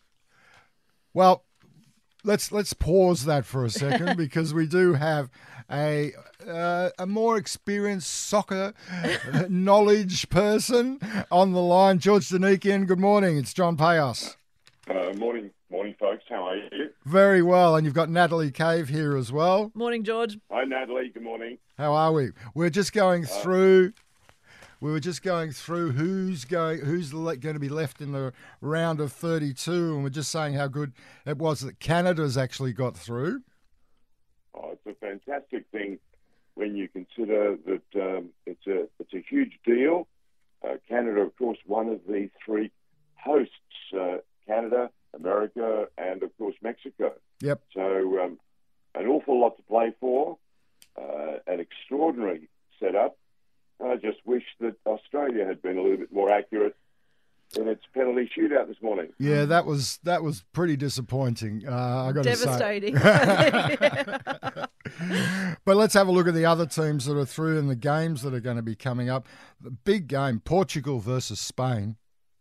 Well, let's let's pause that for a second because we do have a uh, a more experienced soccer knowledge person on the line. George Danikian, good morning. It's John Payos. Uh, morning, morning, folks. How are you? Very well, and you've got Natalie Cave here as well. Morning, George. Hi, Natalie. Good morning. How are we? We're just going through. We were just going through who's going, who's le- going to be left in the round of thirty-two, and we're just saying how good it was that Canada's actually got through. Oh, it's a fantastic thing when you consider that um, it's a it's a huge deal. Uh, Canada, of course, one of the three hosts. Uh, Canada, America, and of course Mexico. Yep. So um, an awful lot to play for, uh, an extraordinary setup. I just wish that Australia had been a little bit more accurate in its penalty shootout this morning. Yeah, that was that was pretty disappointing. Uh, I got to say. Devastating. But let's have a look at the other teams that are through and the games that are going to be coming up. The big game: Portugal versus Spain.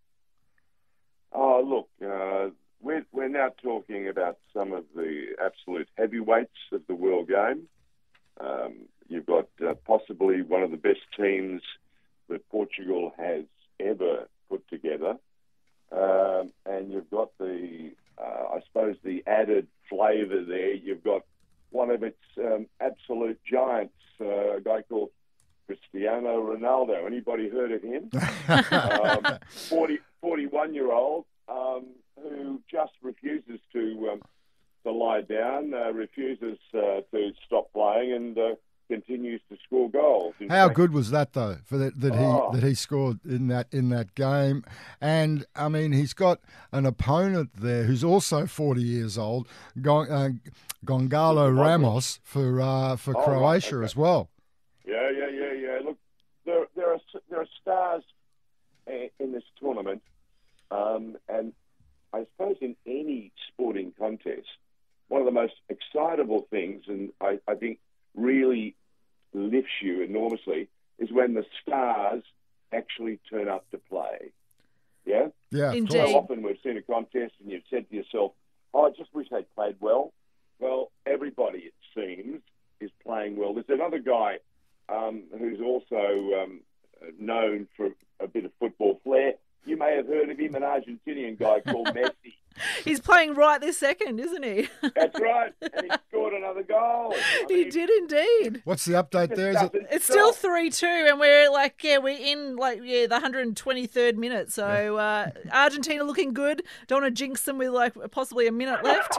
Oh, look, uh, we're, we're now talking about some of the absolute heavyweights of the world game. Um, you've got uh, possibly one of the best teams that Portugal has ever put together. Um, and you've got the, uh, I suppose, the added flavour there. You've got one of its um, absolute giants, uh, a guy called Cristiano Ronaldo. Anybody heard of him? um, forty, forty-one-year-old um, who just refuses to um, to lie down, uh, refuses uh, to stop playing, and uh, continues to score goals. In How fact, good was that though? For that, that Oh. he that he scored in that in that game, and I mean he's got an opponent there who's also forty years old, Gon, uh, Gonzalo Ramos for uh, for Oh, right, Croatia okay. as well. Yeah, yeah, yeah, yeah. Look, there, there are there are stars uh, in this tournament, um, and I suppose in any sporting contest, one of the most excitable things, and I, I think really lifts you enormously, is when the stars actually turn up to play. Yeah? Yeah, of Indeed. course. So often we've seen a contest and you've said to yourself, oh, I just wish they played well. Well, everybody, it seems, is playing well. There's another guy um, who's also um, known for a bit of football flair. You may have heard of him, an Argentinian guy called Messi. He's playing right this second, isn't he? That's right. And he scored another goal. I He mean, did indeed. What's the update there? Is it, doesn't It's still stop. three two, and we're like, yeah, we're in like yeah the one hundred twenty-third minute. So uh, Argentina looking good. Don't want to jinx them with like possibly a minute left.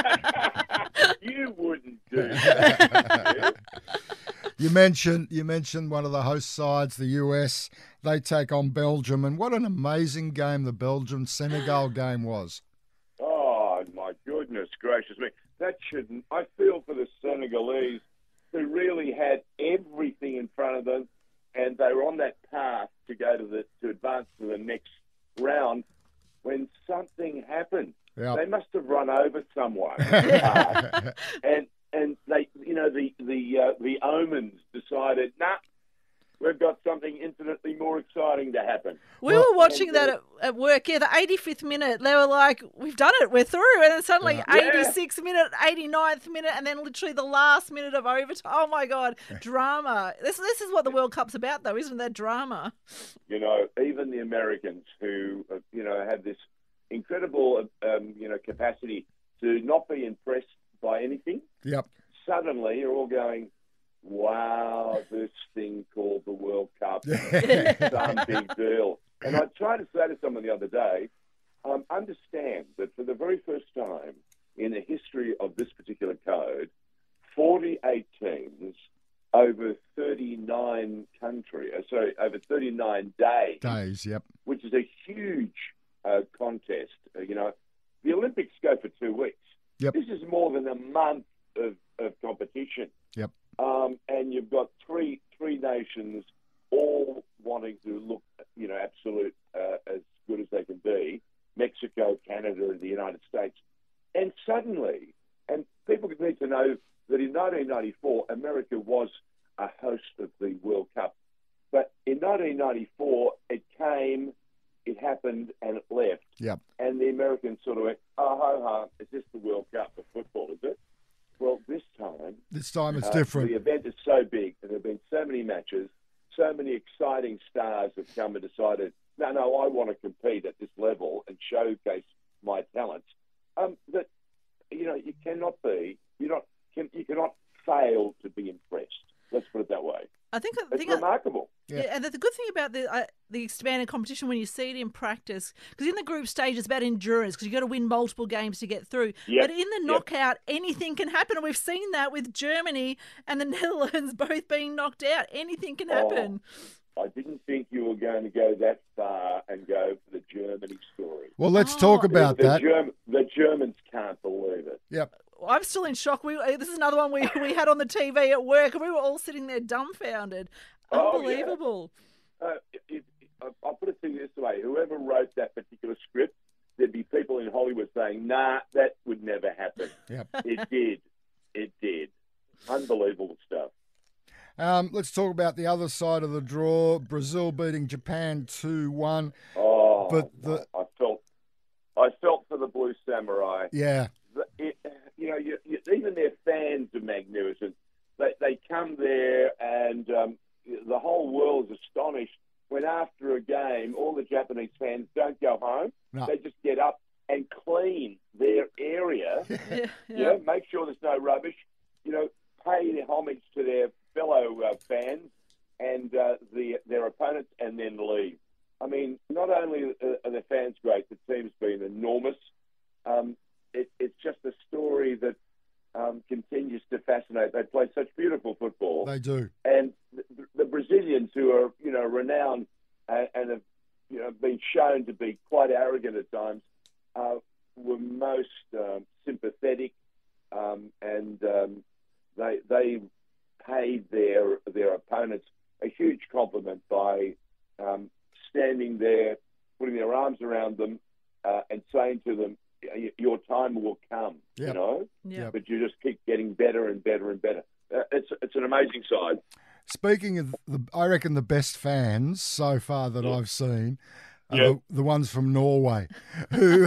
You wouldn't do that. you mentioned you mentioned one of the host sides, the U S. They take on Belgium, and what an amazing game the Belgium Senegal game was. Oh, my goodness gracious me. That shouldn't. I feel for the Senegalese who really had everything in front of them. and they were on that path to go to the to advance to the next round when something happened. Yep. They must have run over someone, uh, and and they, you know, the the uh, the omens decided, nah, we've got something infinitely more exciting to happen. We well, were watching and, that at, at work. Yeah, the eighty-fifth minute, they were like, we've done it, we're through. And then suddenly yeah. eighty-sixth minute, eighty-ninth minute, and then literally the last minute of overtime. Oh, my God, drama. This, this is what the World Cup's about, though, isn't there, drama? You know, even the Americans who, uh, you know, have this incredible, um, you know, capacity to not be impressed by anything. Yep. Suddenly, you're all going, wow, this thing called the World Cup is some big deal. And I tried to say to someone the other day, um, understand that for the very first time in the history of this particular code, forty-eight teams over thirty-nine countries, uh, sorry, over thirty-nine days. Days, yep. Which is a huge uh, contest. Uh, you know, the Olympics go for two weeks. Yep. This is more than a month of, of competition. Yep. Um, and you've got three three nations all wanting to look, you know, absolute uh, as good as they can be. Mexico, Canada, and the United States. And suddenly, and people need to know that in nineteen ninety-four, America was a host of the World Cup. But in nineteen ninety-four, it came, it happened, and it left. Yep. And the Americans sort of went, oh, ho, ho, is this the World Cup of football, is it? Well, this time... This time it's uh, different. The event is so big, and there have been so many matches, so many exciting stars have come and decided, no, no, I want to compete at this level and showcase my talents, um, that, you know, you cannot be, you're not, can, you cannot fail to be impressed. Let's put it that way. I think it's think remarkable. Yeah. yeah, and the good thing about the uh, the expanded competition when you see it in practice, because in the group stage it's about endurance, because you've got to win multiple games to get through. Yep. But in the knockout, yep. anything can happen, and we've seen that with Germany and the Netherlands both being knocked out. Anything can happen. Oh, I didn't think you were going to go that far and go for the Germany story. Well, let's oh. talk about the, the that. Germ- the Germans can't believe it. Yep. I'm still in shock. We This is another one we, we had on the T V at work, and we were all sitting there dumbfounded. Unbelievable. Oh, yeah. uh, it, it, I'll put it to you this way. Whoever wrote that particular script, there'd be people in Hollywood saying, nah, that would never happen. Yep. It did. It did. Unbelievable stuff. Um, let's talk about the other side of the draw. Brazil beating Japan two one. Oh, but the... I felt I felt for the Blue Samurai. Yeah. It, you know, you, you, even their fans are magnificent. They, they come there and um, the whole world is astonished when after a game, all the Japanese fans don't go home. No. They just get up and clean their area. yeah, yeah. You know, make sure there's no rubbish. You know, pay their homage to their fellow uh, fans and uh, the, their opponents and then leave. I mean, not only are the fans great, the team's been enormous. Um, it, it's just a story that um, continues to fascinate. They play such beautiful football. They do. And the, the Brazilians, who are, you know, renowned and, and have, you know, been shown to be quite arrogant at times, uh, were most um, sympathetic, um, and um, they they paid their their opponents a huge compliment by um, standing there, putting their arms around them, uh, and saying to them, your time will come, yep. you know, yep. but you just keep getting better and better and better. Uh, it's it's an amazing side. Speaking of, the, I reckon the best fans so far that yeah. I've seen are yep. the, the ones from Norway. Who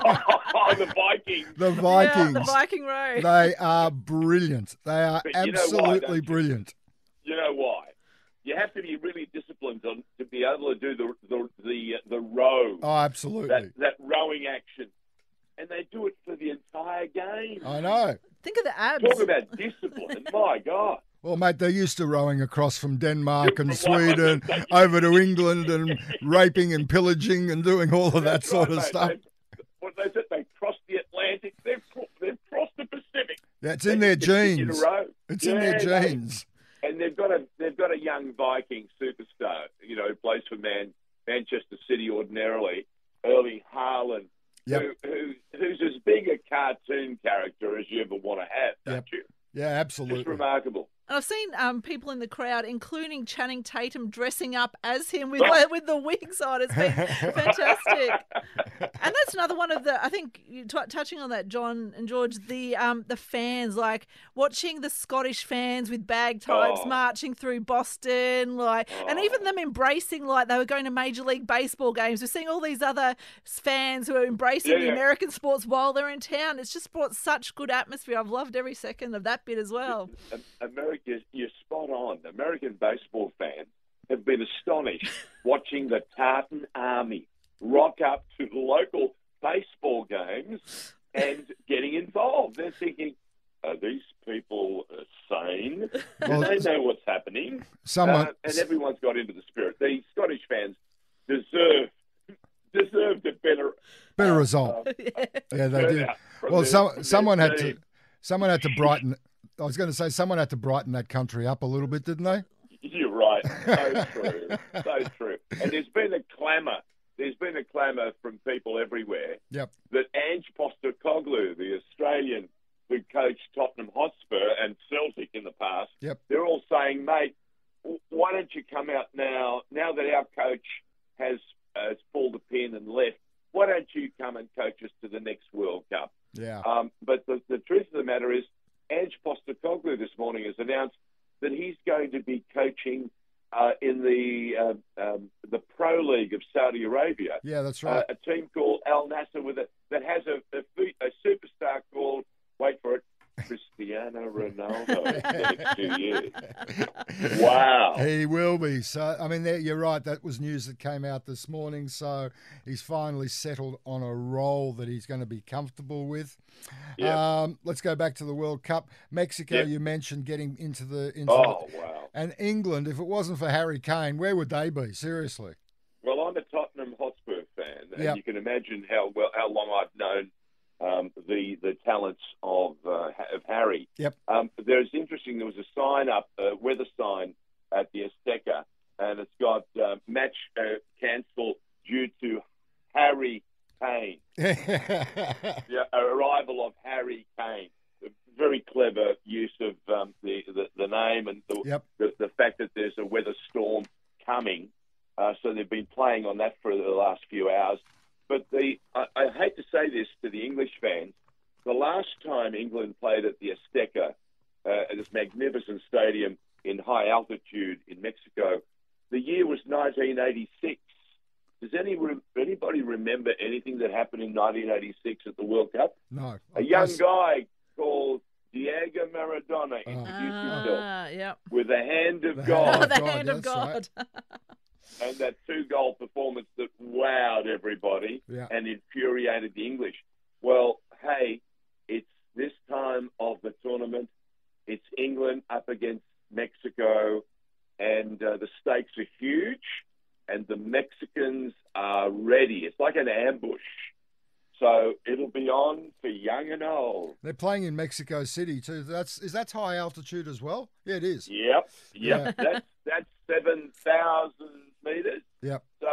oh, the Vikings. The Vikings. Yeah, the Viking Road. They are brilliant. They are but absolutely you know brilliant. You know why? You have to be really disciplined on to be able to do the the the, the row. Oh, absolutely. That, that rowing action. And they do it for the entire game. I know. Think of the abs. Talk about discipline. My God. Well, mate, they're used to rowing across from Denmark and Sweden over to England and raping and pillaging and doing all of that That's sort right, of mate. stuff. They, what they said, they crossed the Atlantic. They've, they've crossed the Pacific. Yeah, it's in their genes. It's yeah, in their they, genes. and they've got a they've got a young Viking superstar, you know, who plays for Man Manchester City ordinarily, Erling Haaland. Yep. Who, who, who's as big a cartoon character as you ever want to have, don't Yep. you? Yeah, absolutely. Just remarkable. And I've seen um, people in the crowd, including Channing Tatum, dressing up as him with like, with the wigs on. It's been fantastic. And that's another one of the, I think, you t- touching on that, John and George, the um, the fans, like watching the Scottish fans with bagpipes Oh. marching through Boston, like, and even them embracing like they were going to Major League Baseball games. We're seeing all these other fans who are embracing Yeah, the yeah. American sports while they're in town. It's just brought such good atmosphere. I've loved every second of that bit as well. America, you're spot on. American baseball fans have been astonished watching the Tartan Army rock up to local baseball games and getting involved. They're thinking, are these people uh, sane? Do Well, they know what's happening? someone- Uh, and everyone's got into the spirit. The Scottish fans deserve deserved a better Better result. Yeah, they did. turnout from Well, their- some, from their someone had to team. someone had to brighten. I was going to say someone had to brighten that country up a little bit, didn't they? You're right. So true. So true. And there's been a clamour. There's been a clamour from people everywhere Yep. that Ange Postecoglou, the Australian who coached Tottenham Hotspur and Celtic in the past, Yep. they're all saying, mate, w- why don't you come out now, now that our coach has, has pulled the pin and left, why don't you come and coach us to the next World Cup? Yeah. Um, but the, the truth of the matter is, Ange Postecoglou this morning has announced that he's going to be coaching uh, in the uh, um, the Pro League of Saudi Arabia. Yeah, that's right. Uh, a team called Al Nassr with a, that has a, a, fe- a superstar called, wait for it, Cristiano Ronaldo for the next two years. Wow. He will be. So, I mean, there, you're right. That was news that came out this morning. So he's finally settled on a role that he's going to be comfortable with. Yeah. Um, let's go back to the World Cup. Mexico, Yeah. you mentioned getting into the... Into Oh, the, wow. And England, if it wasn't for Harry Kane, where would they be? Seriously. Well, I'm a Tottenham Hotspur fan, and Yep. you can imagine how well how long I've known um, the the talents of uh, of Harry. Yep. Um, there's interesting. There was a sign up, a weather sign at the Azteca, and it's got uh, match uh, cancelled due to Harry Kane. The arrival of Harry Kane. A very clever use of um, the, the the name and the, Yep. the the fact that there's a weather storm coming. Uh, so they've been playing on that for the last few hours. But the I, I hate to say this to the English fans, the last time England played at the Azteca, uh, at this magnificent stadium in high altitude in Mexico, the year was nineteen eighty-six. Does any anybody remember anything that happened in nineteen eighty-six at the World Cup? No. A young Yes. guy called Diego Maradona introduced himself Ah, yep. with the hand of The God. hand the God, hand of that's God. right. And that two-goal performance that wowed everybody Yeah. and infuriated the English. Well, hey, it's this time of the tournament. It's England up against Mexico, and uh, the stakes are huge, and the Mexicans are ready. It's like an ambush. So it'll be on for young and old. They're playing in Mexico City too. That's is that high altitude as well? Yeah, it is. Yep, yep. that's that's seven thousand meters. Yep. So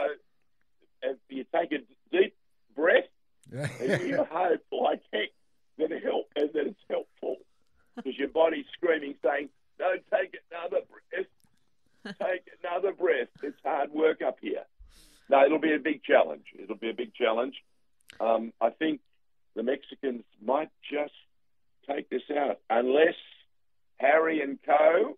if you take a deep breath, Yeah. and you hope, like heck, that it help and that it's helpful, because your body's screaming, saying, "No, take another breath, take another breath." It's hard work up here. No, it'll be a big challenge. It'll be a big challenge. Um, I think the Mexicans might just take this out, unless Harry and Co.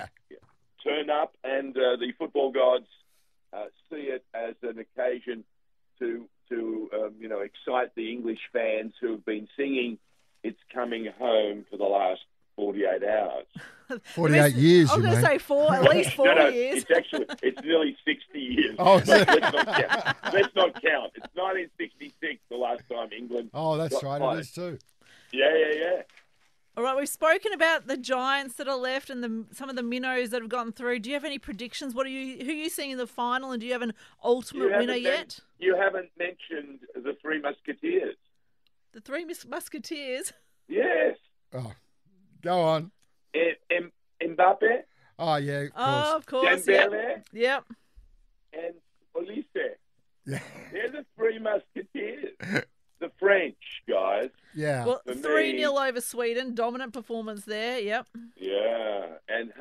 turn up and uh, the football gods uh, see it as an occasion to to um, you know excite the English fans who have been singing "It's Coming Home" for the last forty-eight hours. forty-eight years, I was you going to mean. say four, at least four no, no, years. it's actually it's nearly sixty years. Oh, let's, is it? let's not count. Let's not count. It's nineteen sixty-six, the last time England. Oh, that's got right. played. It is too. Yeah, yeah, yeah. All right, we've spoken about the Giants that are left and the, some of the minnows that have gone through. Do you have any predictions? What are you? Who are you seeing in the final? And do you have an ultimate You winner haven't yet? men- you haven't mentioned the Three Musketeers. The Three Mus- Musketeers. Yes. Oh, go on. M- M- Mbappe Oh yeah, of course. Oh, of course. Yep. Dembele Yep. and Olise. Yeah. They're the Three Musketeers. The French guys. Yeah. Well, For three me- nil over Sweden. Dominant performance there. Yep. Yeah. And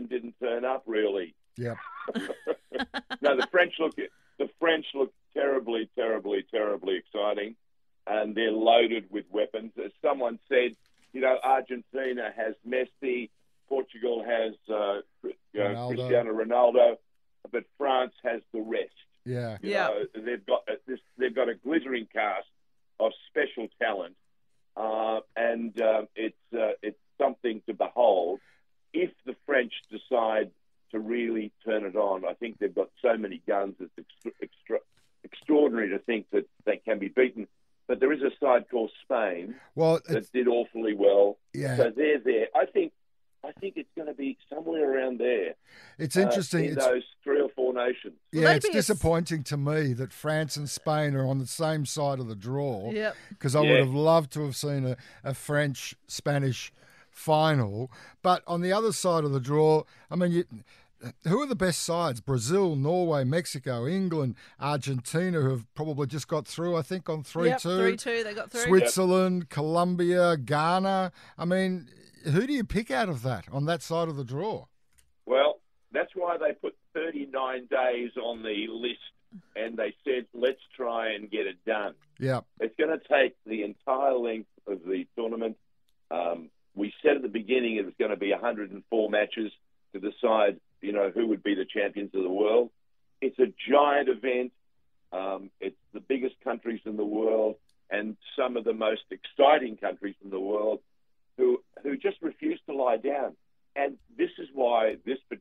team didn't turn up, really. Yep. No, the French look the French look terribly, terribly, terribly exciting, and they're loaded with weapons. As someone said, you know, Argentina has Messi, Portugal has uh, you know, Ronaldo. Cristiano Ronaldo, but France has the rest. Yeah. You Yeah. know, they've got a, this, they've got a glittering cast of special talent, uh, and uh, it's uh, it's something to behold. If the French decide to really turn it on, I think they've got so many guns. It's extra, extra, extraordinary to think that they can be beaten. But there is a side called Spain Well, that did awfully well. Yeah. So they're there. I think I think it's going to be somewhere around there. It's interesting. Uh, in It's- those three or four nations. Yeah, it's disappointing to me that France and Spain are on the same side of the draw. Yep. Because I Yeah. would have loved to have seen a, a French-Spanish final. But on the other side of the draw, I mean, you, who are the best sides? Brazil, Norway, Mexico, England, Argentina, who have probably just got through, I think, on three two. Yep, three two, they got through. Switzerland, Colombia, Ghana. I mean, who do you pick out of that on that side of the draw? Well, that's why they put thirty-nine days on the list, and they said, let's try and get it done. Yeah. It's going to take the entire length of the tournament. Um, we said at the beginning it was going to be one hundred four matches to decide, you know, who would be the champions of the world. It's a giant event. Um, it's the biggest countries in the world and some of the most exciting countries in the world who who just refuse to lie down. And this is why this